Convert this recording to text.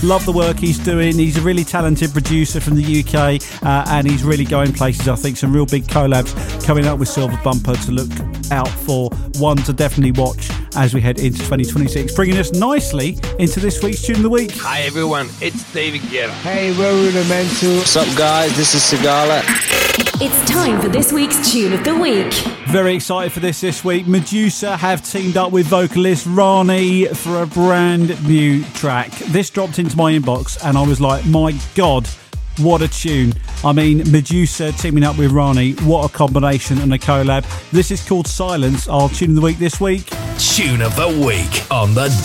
Love the work he's doing. He's a really talented producer from the UK, and he's really going places. I think some real big collabs coming up with Silver Bumper to look out for. One to definitely watch as we head into 2026. Bringing us nicely into this week's Tune of the Week. Hi everyone, it's David Guerra. Hey, we're Rudimental. What's up guys, this is Sigala. It's time for this week's Tune of the Week. Very excited for this week. Medusa have teamed up with vocalist Rani for a brand new track. This dropped into my inbox and I was like, my God, what a tune. I mean, Medusa teaming up with Rani, what a combination and a collab. This is called Silence, our Tune of the Week this week. Tune of the Week on the